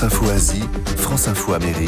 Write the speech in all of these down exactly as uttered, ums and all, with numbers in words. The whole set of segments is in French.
France Info Asie, France Info Amérique.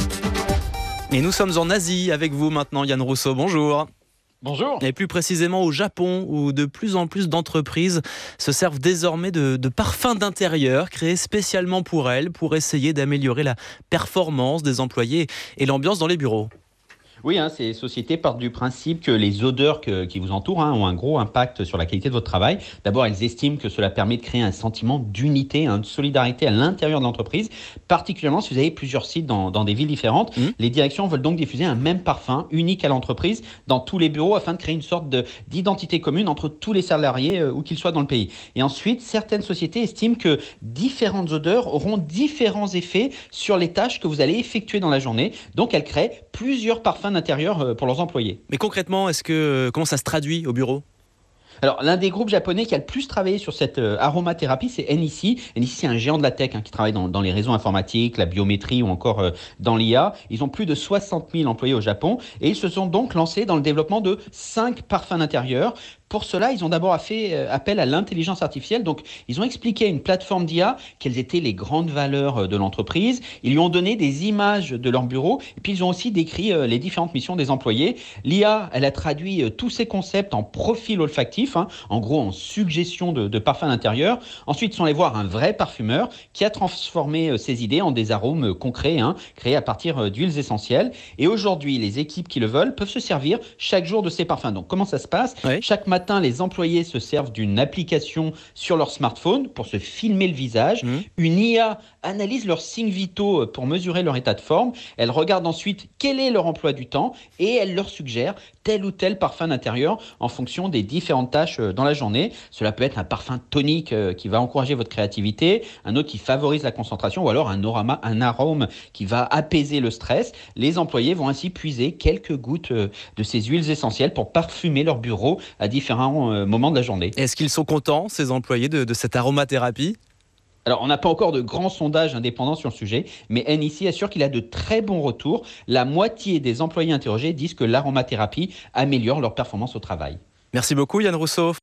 Et nous sommes en Asie avec vous maintenant, Yann Rousseau, bonjour. Bonjour. Et plus précisément au Japon, où de plus en plus d'entreprises se servent désormais de, de parfums d'intérieur créés spécialement pour elles, pour essayer d'améliorer la performance des employés et l'ambiance dans les bureaux. Oui, hein, ces sociétés partent du principe que les odeurs que, qui vous entourent hein, ont un gros impact sur la qualité de votre travail. D'abord, elles estiment que cela permet de créer un sentiment d'unité, hein, de solidarité à l'intérieur de l'entreprise, particulièrement si vous avez plusieurs sites dans, dans des villes différentes. Mmh. Les directions veulent donc diffuser un même parfum unique à l'entreprise dans tous les bureaux afin de créer une sorte de, d'identité commune entre tous les salariés, euh, où qu'ils soient dans le pays. Et ensuite, certaines sociétés estiment que différentes odeurs auront différents effets sur les tâches que vous allez effectuer dans la journée. Donc, elles créent plusieurs parfums d'intérieur pour leurs employés. Mais concrètement, est-ce que, comment ça se traduit au bureau ? Alors, l'un des groupes japonais qui a le plus travaillé sur cette euh, aromathérapie, c'est N E C. N E C, c'est un géant de la tech hein, qui travaille dans, dans les réseaux informatiques, la biométrie ou encore euh, dans l'I A. Ils ont plus de soixante mille employés au Japon et ils se sont donc lancés dans le développement de cinq parfums d'intérieur. Pour cela, ils ont d'abord fait appel à l'intelligence artificielle. Donc, ils ont expliqué à une plateforme d'I A quelles étaient les grandes valeurs de l'entreprise. Ils lui ont donné des images de leur bureau et puis ils ont aussi décrit les différentes missions des employés. L'I A, elle a traduit tous ces concepts en profil olfactif, hein, en gros en suggestion de, de parfum d'intérieur. Ensuite, ils sont allés voir un vrai parfumeur qui a transformé ces idées en des arômes concrets, hein, créés à partir d'huiles essentielles. Et aujourd'hui, les équipes qui le veulent peuvent se servir chaque jour de ces parfums. Donc, comment ça se passe ? Oui. Chaque matin, les employés se servent d'une application sur leur smartphone pour se filmer le visage. Mmh. Une I A analyse leurs signes vitaux pour mesurer leur état de forme. Elle regarde ensuite quel est leur emploi du temps et elle leur suggère tel ou tel parfum d'intérieur en fonction des différentes tâches dans la journée. Cela peut être un parfum tonique qui va encourager votre créativité, un autre qui favorise la concentration ou alors un, orama, un arôme qui va apaiser le stress. Les employés vont ainsi puiser quelques gouttes de ces huiles essentielles pour parfumer leur bureau à différents moments de la journée. Est-ce qu'ils sont contents, ces employés, de, de cette aromathérapie ? Alors, on n'a pas encore de grands sondages indépendants sur le sujet, mais N E C assure qu'il a de très bons retours. La moitié des employés interrogés disent que l'aromathérapie améliore leur performance au travail. Merci beaucoup, Yann Rousseau.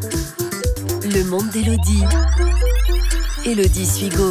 Le monde d'Élodie. Élodie Suigo.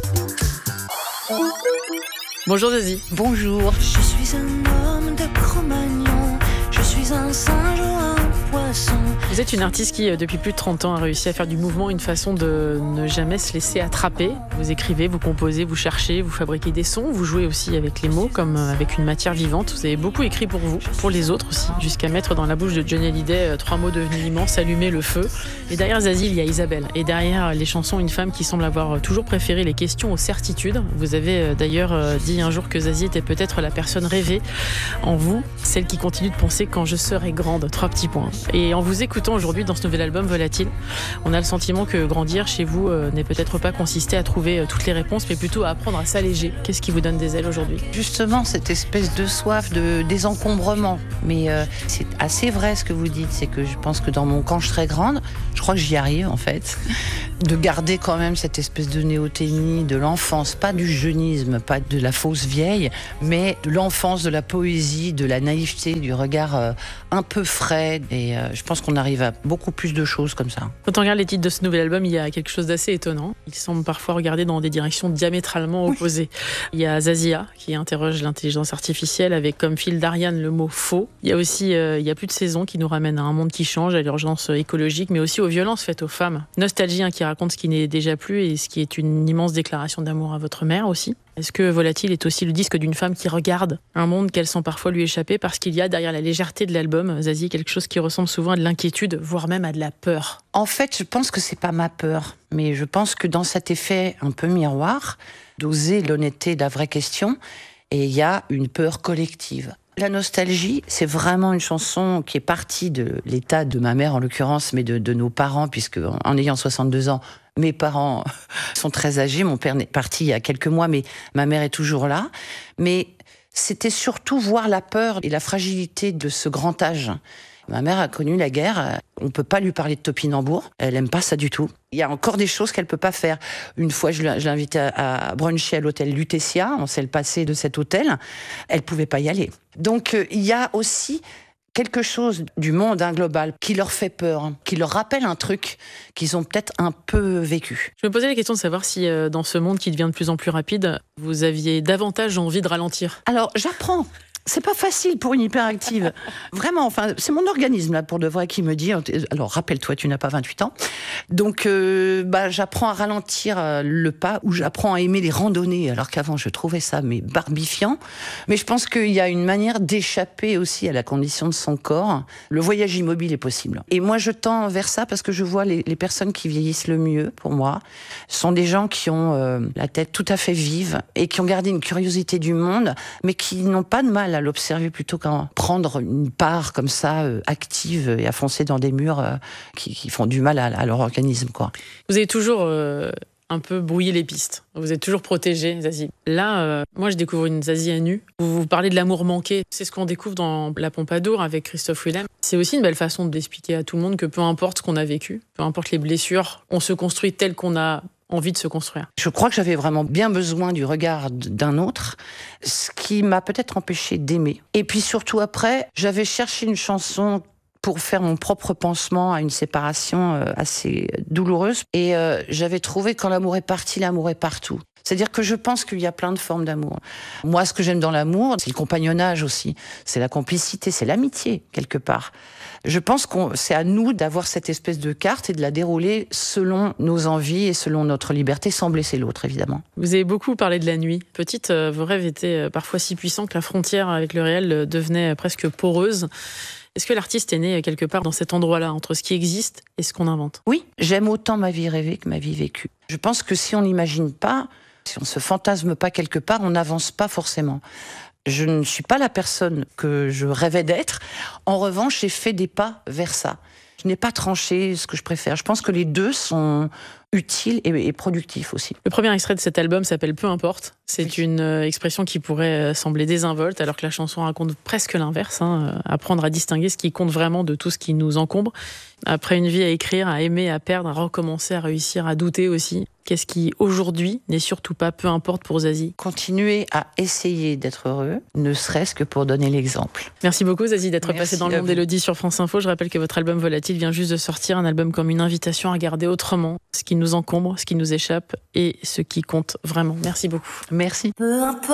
Bonjour Zazie. Bonjour. Je suis un homme de Cro-Magnon. Je suis un singe ou un poisson. Vous êtes une artiste qui, depuis plus de trente ans, a réussi à faire du mouvement une façon de ne jamais se laisser attraper. Vous écrivez, vous composez, vous cherchez, vous fabriquez des sons, vous jouez aussi avec les mots, comme avec une matière vivante. Vous avez beaucoup écrit pour vous, pour les autres aussi, jusqu'à mettre dans la bouche de Johnny Hallyday trois mots devenus immenses, allumer le feu. Et derrière Zazie, il y a Isabelle. Et derrière les chansons, une femme qui semble avoir toujours préféré les questions aux certitudes. Vous avez d'ailleurs dit un jour que Zazie était peut-être la personne rêvée en vous, celle qui continue de penser quand je serai grande. Trois petits points. Et en vous écoutant aujourd'hui dans ce nouvel album Volatile, on a le sentiment que grandir chez vous euh, n'est peut-être pas consisté à trouver euh, toutes les réponses, mais plutôt à apprendre à s'alléger. Qu'est-ce qui vous donne des ailes aujourd'hui ? Justement, cette espèce de soif de désencombrement. Mais euh, c'est assez vrai ce que vous dites, c'est que je pense que dans mon quand je serai grande, je crois que j'y arrive en fait, de garder quand même cette espèce de néoténie de l'enfance, pas du jeunisme, pas de la fausse vieille, mais de l'enfance, de la poésie, de la naïveté, du regard euh, un peu frais. Et euh, je pense qu'on arrive à beaucoup plus de choses comme ça. Quand on regarde les titres de ce nouvel album, il y a quelque chose d'assez étonnant. Il semble parfois regarder dans des directions diamétralement opposées. Oui. Il y a Zazia qui interroge l'intelligence artificielle avec comme fil d'Ariane le mot faux. Il y a aussi euh, il y a plus de saison qui nous ramène à un monde qui change, à l'urgence écologique, mais aussi aux violences faites aux femmes. Nostalgie hein, qui raconte ce qui n'est déjà plus et ce qui est une immense déclaration d'amour à votre mère aussi. Est-ce que Volatile est aussi le disque d'une femme qui regarde un monde qu'elle sent parfois lui échapper parce qu'il y a derrière la légèreté de l'album, Zazie, quelque chose qui ressemble souvent à de l'inquiétude, voire même à de la peur ? En fait, je pense que c'est pas ma peur, mais je pense que dans cet effet un peu miroir, d'oser l'honnêteté de la vraie question, et il y a une peur collective. La nostalgie, c'est vraiment une chanson qui est partie de l'état de ma mère en l'occurrence, mais de, de nos parents, puisque en ayant soixante-deux ans, mes parents sont très âgés. Mon père est parti il y a quelques mois, mais ma mère est toujours là. Mais c'était surtout voir la peur et la fragilité de ce grand âge. Ma mère a connu la guerre. On peut pas lui parler de topinambour. Elle aime pas ça du tout. Il y a encore des choses qu'elle peut pas faire. Une fois, je l'ai invitée à, à bruncher à l'hôtel Lutetia. On sait le passé de cet hôtel. Elle pouvait pas y aller. Donc, euh, il y a aussi quelque chose du monde hein, global qui leur fait peur, hein, qui leur rappelle un truc qu'ils ont peut-être un peu vécu. Je me posais la question de savoir si euh, dans ce monde qui devient de plus en plus rapide, vous aviez davantage envie de ralentir. Alors, j'apprends. C'est pas facile pour une hyperactive. Vraiment, enfin, c'est mon organisme, là, pour de vrai, qui me dit... Alors, rappelle-toi, tu n'as pas vingt-huit ans. Donc, euh, bah, j'apprends à ralentir euh, le pas, ou j'apprends à aimer les randonnées, alors qu'avant, je trouvais ça, mais barbifiant. Mais je pense qu'il y a une manière d'échapper aussi à la condition de son corps. Le voyage immobile est possible. Et moi, je tends vers ça parce que je vois les, les personnes qui vieillissent le mieux, pour moi, sont des gens qui ont euh, la tête tout à fait vive et qui ont gardé une curiosité du monde, mais qui n'ont pas de mal à l'observer plutôt qu'à prendre une part comme ça euh, active et à foncer dans des murs euh, qui, qui font du mal à, à leur organisme, quoi. Vous avez toujours euh, un peu brouillé les pistes. Vous êtes toujours protégée, Zazie. Là, euh, moi, je découvre une Zazie à nu. Vous, vous parlez de l'amour manqué. C'est ce qu'on découvre dans La Pompadour avec Christophe Willem. C'est aussi une belle façon d'expliquer à tout le monde que peu importe ce qu'on a vécu, peu importe les blessures, on se construit tel qu'on a envie de se construire. Je crois que j'avais vraiment bien besoin du regard d'un autre, ce qui m'a peut-être empêché d'aimer. Et puis surtout après, j'avais cherché une chanson pour faire mon propre pansement à une séparation assez douloureuse. Et euh, j'avais trouvé quand l'amour est parti, l'amour est partout. C'est-à-dire que je pense qu'il y a plein de formes d'amour. Moi, ce que j'aime dans l'amour, c'est le compagnonnage aussi. C'est la complicité, c'est l'amitié, quelque part. Je pense que c'est à nous d'avoir cette espèce de carte et de la dérouler selon nos envies et selon notre liberté, sans blesser l'autre, évidemment. Vous avez beaucoup parlé de la nuit. Petite, euh, vos rêves étaient parfois si puissants que la frontière avec le réel devenait presque poreuse. Est-ce que l'artiste est né quelque part dans cet endroit-là, entre ce qui existe et ce qu'on invente ? Oui, j'aime autant ma vie rêvée que ma vie vécue. Je pense que si on n'imagine pas, si on ne se fantasme pas quelque part, on n'avance pas forcément. Je ne suis pas la personne que je rêvais d'être. En revanche, j'ai fait des pas vers ça. Je n'ai pas tranché ce que je préfère. Je pense que les deux sont utiles et, et productifs aussi. Le premier extrait de cet album s'appelle « Peu importe ». C'est oui. une euh, expression qui pourrait euh, sembler désinvolte, alors que la chanson raconte presque l'inverse. Hein, euh, apprendre à distinguer ce qui compte vraiment de tout ce qui nous encombre. Après une vie à écrire, à aimer, à perdre, à recommencer, à réussir, à douter aussi. Qu'est-ce qui, aujourd'hui, n'est surtout pas peu importe pour Zazie ? Continuer à essayer d'être heureux, ne serait-ce que pour donner l'exemple. Merci beaucoup, Zazie, d'être Merci passée dans le monde d'Élodie sur France Info. Je rappelle que votre album Volatile vient juste de sortir, un album comme une invitation à regarder autrement ce qui nous encombre, ce qui nous échappe et ce qui compte vraiment. Merci beaucoup. Merci. Peu importe.